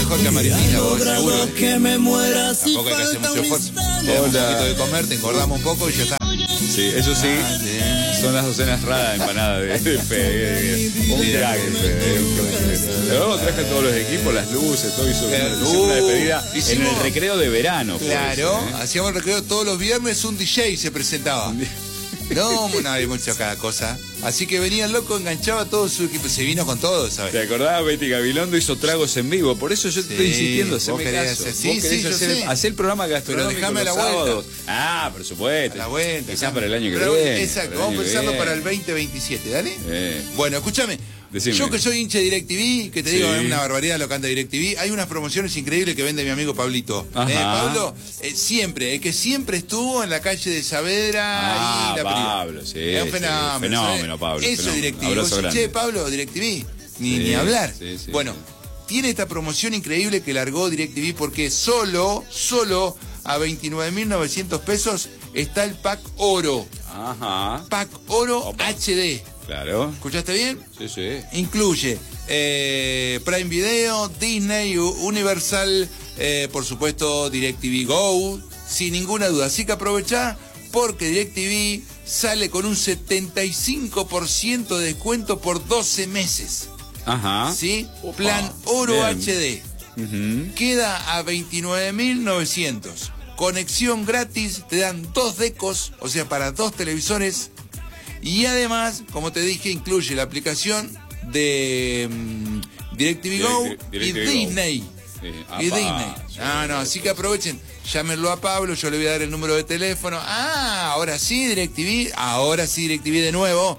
mejor que Amarilina, vos, seguro. Que me muera si Tampoco hay que hacer mucho esfuerzo. falta Le damos un poquito de comer, te engordamos un poco y ya está. Sí, eso sí, son las docenas raras de empanadas de Fede. Un crack, Fede. Luego traje todos los equipos, las luces, todo hizo una despedida en el recreo de verano. Claro, hacíamos el recreo todos los viernes, un DJ se presentaba. No, hay mucho cada cosa. Así que venía el loco, enganchaba todo su equipo, se vino con todo, ¿sabes? ¿Te acordás? Betty Gabilondo hizo tragos en vivo, por eso yo te estoy insistiendo, haceme caso. Hacé el programa gastronómico. Pero déjame los la vuelta. sábados. Ah, por supuesto. A la vuelta. Quizás para el año que viene. Exacto, vamos a pensarlo para el 2027, ¿dale? Bueno, escúchame. Decime. Yo que soy hincha de DirecTV, que te digo, es una barbaridad lo que anda DirecTV, hay unas promociones increíbles que vende mi amigo Pablito. Pablo, siempre estuvo en la calle de Saavedra y la Pablo, sí. Es un fenómeno, Pablo. Eso es DirecTV. Vos decís, che, Pablo, DirecTV, ni hablar. Bueno, tiene esta promoción increíble que largó DirecTV porque solo a 29.900 pesos está el pack oro. Ajá. Pack oro HD. Claro. ¿Escuchaste bien? Sí. Incluye Prime Video, Disney, Universal, por supuesto DirecTV Go, sin ninguna duda. Así que aprovechá porque DirecTV sale con un 75% de descuento por 12 meses. Ajá. ¿Sí? Plan Oro HD. Queda a 29.900. Conexión gratis, te dan 2 decos, o sea, para 2 televisores. Y además, como te dije, incluye la aplicación de DirecTV Go y Disney. Y Disney. Así que aprovechen, llámenlo a Pablo, yo le voy a dar el número de teléfono. Ahora sí DirecTV de nuevo,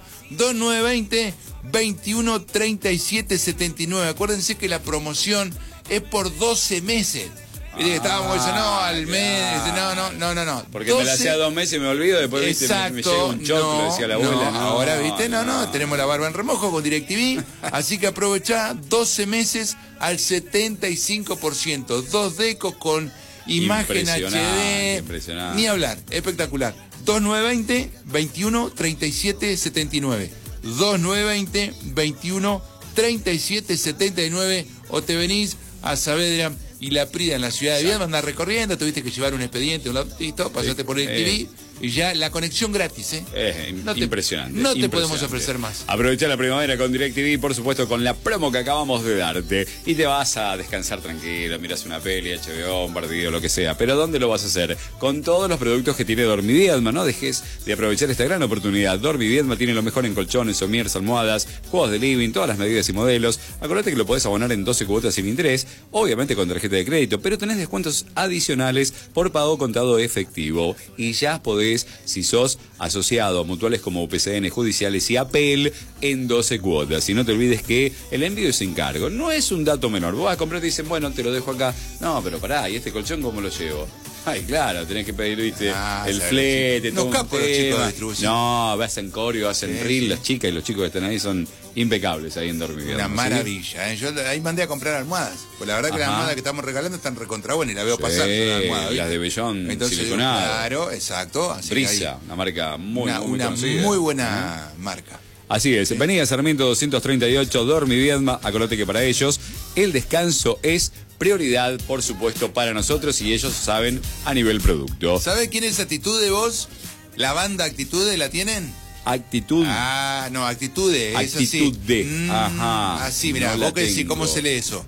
2920-213779. Acuérdense que la promoción es por 12 meses. Viste que estábamos diciendo, al mes, no. Porque 12... me la hacía 2 meses y me olvido, después viste, me llega un shot, le decía la abuela. Ahora, viste, tenemos la barba en remojo con DirecTV, así que aprovechá 12 meses al 75%, 2 decos con imagen HD, ni hablar, espectacular. 2920-213779, 2920-213779, o te venís a Saavedra y La Prida en la ciudad de Viedma, andás recorriendo, tuviste que llevar un expediente, un laptito, pasaste por el TV y ya la conexión gratis, impresionante. No te podemos ofrecer más. Aprovecha la primavera con DirecTV, por supuesto, con la promo que acabamos de darte. Y te vas a descansar tranquilo, miras una peli, HBO, un partido, lo que sea. Pero ¿dónde lo vas a hacer? Con todos los productos que tiene Dormiviedma. No dejes de aprovechar esta gran oportunidad. Dormiviedma tiene lo mejor en colchones, somieres, almohadas, juegos de living, todas las medidas y modelos. Acordate que lo podés abonar en 12 cuotas sin interés, obviamente con tarjeta de crédito, pero tenés descuentos adicionales por pago contado efectivo. Y ya podés, si sos asociado a mutuales como UPCN, judiciales y APEL, en 12 cuotas. Y no te olvides que el envío es sin cargo. No es un dato menor. Vos vas a comprar y te dicen, bueno, te lo dejo acá. No, pero pará, ¿y este colchón cómo lo llevo? Ay, claro, tenés que pedir, viste, el flete, todo un capos los chicos de distribución. No, vas en Corio, hacen reel, las chicas y los chicos que están ahí son impecables ahí en Dormiviedma. Una maravilla, Yo ahí mandé a comprar almohadas. Pues la verdad que las almohadas que estamos regalando están recontra buenas y la veo pasar. Las de Bellón siliconadas. Claro, exacto. Así Brisa, una marca muy conocida. Muy buena marca. Así es, Avenida Sarmiento 238, Dormiviedma. Acordate que para ellos el descanso es prioridad, por supuesto, para nosotros, y ellos saben a nivel producto. ¿Sabe quién es Actitude vos? ¿La banda Actitude la tienen? Actitud. No, Actitude, es así. Actitude. Ajá. Así, mirá, vos que decís, ¿cómo se lee eso?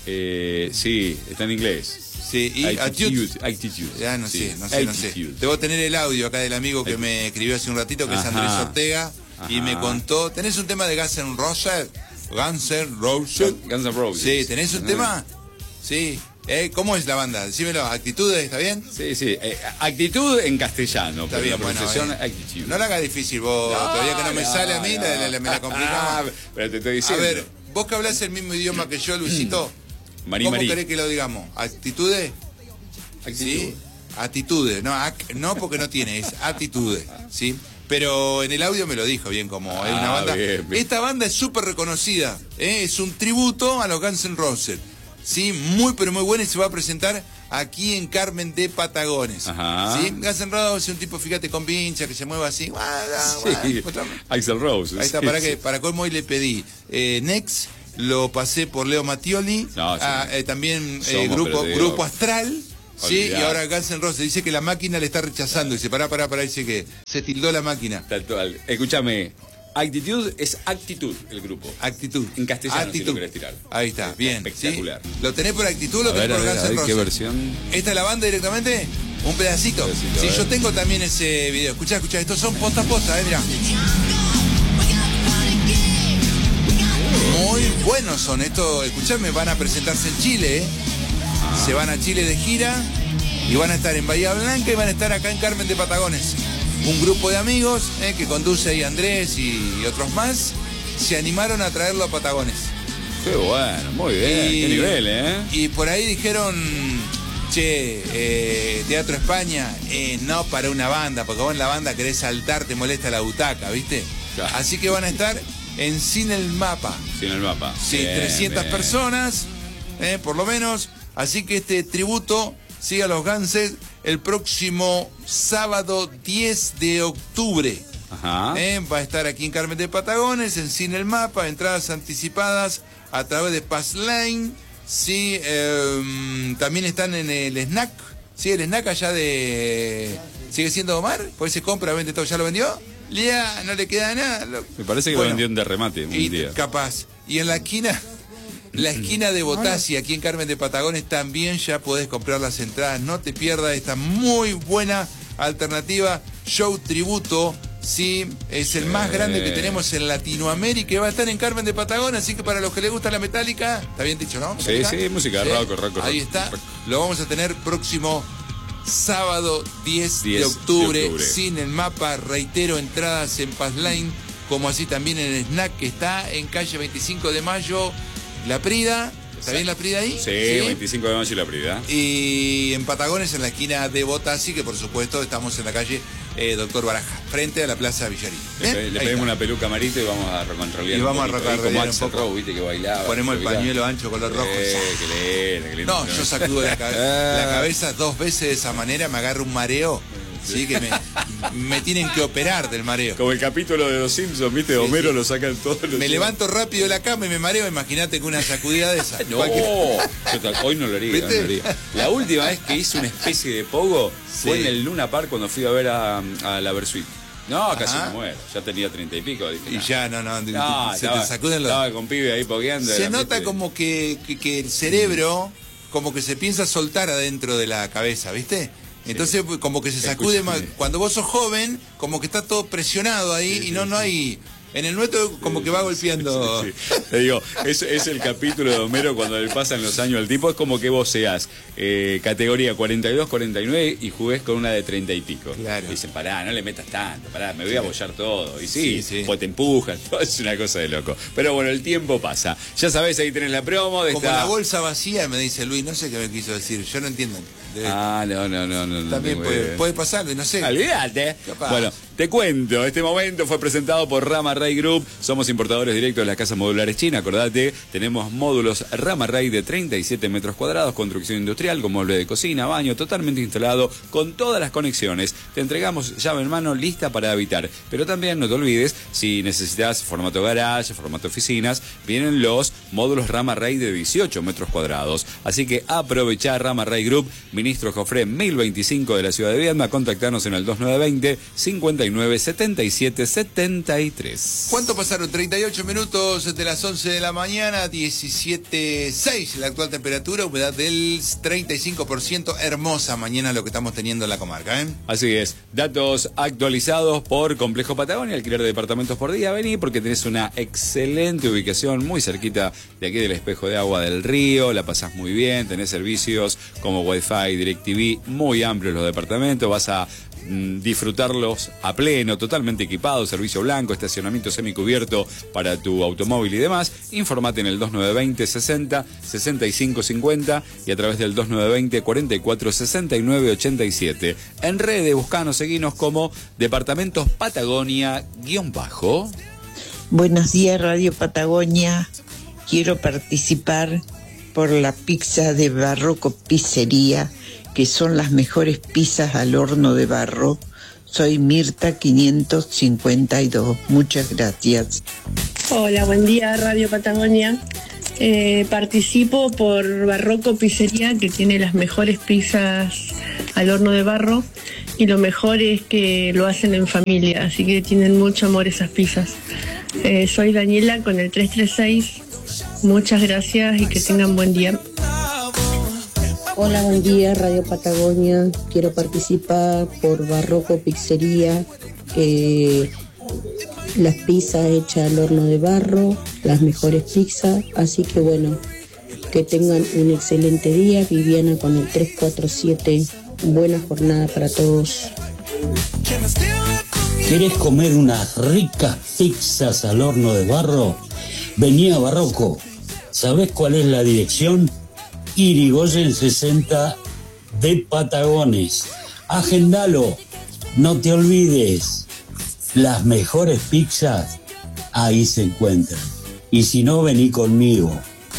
Sí, está en inglés. Sí, y Actitude. Ya no sé. Debo tener el audio acá del amigo que me escribió hace un ratito, que es Andrés Ortega, y me contó, ¿tenés un tema de Guns N' Roses? Guns N' Roses. Sí, ¿tenés un tema? Sí. ¿Cómo es la banda? Decímelo, ¿Actitud está bien? Sí. Actitud en castellano. Está bien, bueno. No la hagas difícil vos, todavía que no me sale a mí, me la complicamos. Pero te estoy diciendo. A ver, vos que hablás el mismo idioma que yo, Luisito, ¿cómo querés que lo digamos? ¿Actitude? ¿Sí? Actitude, no porque no tiene, es actitude, ¿sí? Pero en el audio me lo dijo bien como es una banda. Bien. Esta banda es súper reconocida, es un tributo a los Guns N' Roses. Sí, muy pero muy buena, y se va a presentar aquí en Carmen de Patagones. ¿Sí? Guns N' Roses es un tipo, fíjate, con pincha, que se mueva así. Axl Rose. Ahí está, para colmo hoy le pedí Next lo pasé por Leo Mattioli, también Grupo Astral. Sí, y ahora Guns N' Roses dice que la máquina le está rechazando. Dice, pará, dice que se tildó la máquina. Tal. Escúchame, Actitud es actitud el grupo. Actitud. En castellano, si lo querés tirar. Ahí está, bien. Espectacular. ¿Sí? ¿Lo tenés por actitud o lo tenés por Guns N' Roses? ¿Qué versión? ¿Esta es la banda directamente? ¿Un pedacito? Sí, yo tengo también ese video. Escuchá, estos son posta a posta, mirá. Muy buenos son estos. Escuchame, van a presentarse en Chile, Se van a Chile de gira y van a estar en Bahía Blanca y van a estar acá en Carmen de Patagones. Un grupo de amigos que conduce ahí Andrés y otros más se animaron a traerlo a Patagones. Qué bueno, muy bien, qué nivel, Y por ahí dijeron, Teatro España, no para una banda, porque vos en la banda querés saltar, te molesta la butaca, ¿viste? Claro. Así que van a estar en Sin el Mapa. Sin el Mapa. Sí, bien, 300 personas, por lo menos. Así que este tributo sigue a los Ganses el próximo sábado 10 de octubre. Ajá. Va a estar aquí en Carmen de Patagones, en Sin el Mapa, entradas anticipadas a través de Passlane. Sí, también están en el snack. Sí, el snack allá de... ¿Sigue siendo Omar? Pues se compra, vende todo. ¿Ya lo vendió? Ya, no le queda nada. Me parece que lo vendió de remate un día. Capaz. Y en la esquina... La esquina de Botasi, aquí en Carmen de Patagones, también ya podés comprar las entradas. No te pierdas esta muy buena alternativa. Show tributo, sí, es el más grande que tenemos en Latinoamérica y va a estar en Carmen de Patagones. Así que para los que les gusta la metálica, está bien dicho, ¿no? ¿Metálica? Sí, música, ¿sí? Rock. Ahí está. Lo vamos a tener próximo sábado 10 de octubre. Sin el Mapa, reitero, entradas en Passlane, como así también en el Snack, que está en calle 25 de Mayo. La Prida, ¿está bien La Prida ahí? Sí, 25 de Mayo y La Prida. Y en Patagones, en la esquina de Botasi, que por supuesto estamos en la calle Doctor Baraja, frente a la Plaza Villarín. Le pedimos una peluca amarita y vamos a recontrolear. Y vamos a recontrolear un poco. Viste que bailaba. Ponemos el pañuelo ancho color rojo. Qué lindo. No, yo sacudo la cabeza 2 veces de esa manera, me agarro un mareo. Sí, que me tienen que operar del mareo. Como el capítulo de Los Simpsons, ¿viste? Homero lo sacan todos los Me levanto rápido de la cama y me mareo. Imagínate que una sacudida de esa. No, hoy no lo haría. La última vez que hice una especie de pogo fue en el Luna Park cuando fui a ver a la Versuit. No, casi me muero. Ya tenía 30 y pico. Dije, y ya, se te sacuden los... Estaba con pibe ahí pogueando. Se nota como que el cerebro como que se piensa soltar adentro de la cabeza, ¿viste? Entonces como que se sacude más. Cuando vos sos joven, como que está todo presionado ahí y no hay... En el nuestro como que va golpeando. Sí. Te digo, es el capítulo de Homero cuando le pasan los años al tipo. Es como que vos seas categoría 42, 49 y jugués con una de 30 y pico. Claro. Dicen, pará, no le metas tanto, pará, me voy a abollar todo. Y sí, pues te empujan, todo es una cosa de loco. Pero bueno, el tiempo pasa. Ya sabés, ahí tenés la promo. Como la bolsa vacía, me dice Luis, no sé qué me quiso decir, yo no entiendo. No. También puede pasar, no sé. Olvídate. Bueno, te cuento, este momento fue presentado por Rama Ray Group. Somos importadores directos de las casas modulares China. Acordate, tenemos módulos Rama Ray de 37 metros cuadrados, construcción industrial con mueble de cocina, baño, totalmente instalado con todas las conexiones. Te entregamos llave en mano lista para habitar. Pero también no te olvides, si necesitas formato garage, formato oficinas, vienen los módulos Rama Ray de 18 metros cuadrados. Así que aprovecha Rama Ray Group, Ministro Jofré 1025 de la ciudad de Viedma. Contactanos en el 2920 59 77 73. ¿Cuánto pasaron? 38 minutos de las 11 de la mañana, 17.6 la actual temperatura, humedad del 35%, hermosa mañana lo que estamos teniendo en la comarca, Así es, datos actualizados por Complejo Patagonia, alquiler de departamentos por día. Vení porque tenés una excelente ubicación muy cerquita de aquí del espejo de agua del río, la pasás muy bien, tenés servicios como Wi-Fi, DirecTV, muy amplios los departamentos, vas a disfrutarlos a pleno, totalmente equipados, servicio blanco, estacionamiento semicubierto para tu automóvil y demás. Informate en el 2920 60 65 50 y a través del 2920 44 69 87. En redes, buscanos, seguinos como Departamentos Patagonia _. Buenos días, Radio Patagonia. Quiero participar por la pizza de Barroco Pizzería, que son las mejores pizzas al horno de barro. Soy Mirta 552. Muchas gracias. Hola, buen día, Radio Patagonia. Participo por Barroco Pizzería, que tiene las mejores pizzas al horno de barro, y lo mejor es que lo hacen en familia, así que tienen mucho amor esas pizzas. Soy Daniela con el 336. Muchas gracias y que tengan buen día. Hola, buen día, Radio Patagonia. Quiero participar por Barroco Pizzería. Las pizzas hechas al horno de barro, las mejores pizzas. Así que bueno, que tengan un excelente día. Viviana con el 347. Buena jornada para todos. ¿Querés comer unas ricas pizzas al horno de barro? Vení a Barroco. ¿Sabés cuál es la dirección? Irigoyen 60 de Patagones. Agendalo, no te olvides. Las mejores pizzas ahí se encuentran. Y si no, vení conmigo.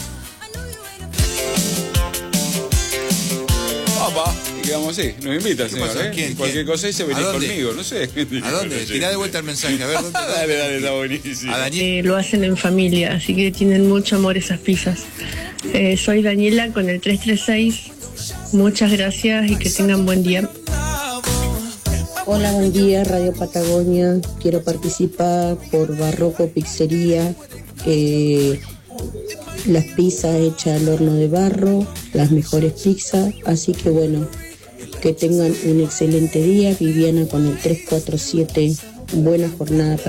Papá, y quedamos así. Nos invita, señor. pasa? ¿Quién? Cualquier cosa dice venir conmigo, no sé. ¿A dónde? Tirá de vuelta el mensaje, a ver dónde. Dale, está buenísimo. A Daniel. Lo hacen en familia, así que tienen mucho amor esas pizzas. Soy Daniela con el 336. Muchas gracias y que tengan buen día. Hola, buen día, Radio Patagonia. Quiero participar por Barroco Pizzería. Las pizzas hechas al horno de barro, las mejores pizzas. Así que bueno, que tengan un excelente día. Viviana con el 347. Buena jornada.